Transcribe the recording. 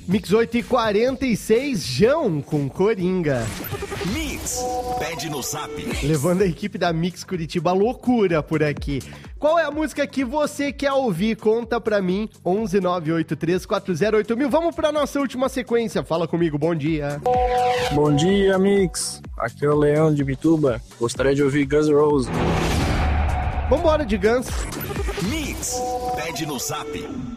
Mix 8h46, João com Coringa. Mix, pede no Zap. Levando a equipe da Mix Curitiba à loucura por aqui. Qual é a música que você quer ouvir? Conta pra mim, 11983408000. Vamos pra nossa última sequência. Fala comigo, bom dia. Bom dia, Mix. Aqui é o Leão de Bituba. Gostaria de ouvir Guns N' Roses. Vambora de Guns. Mix, pede no Zap.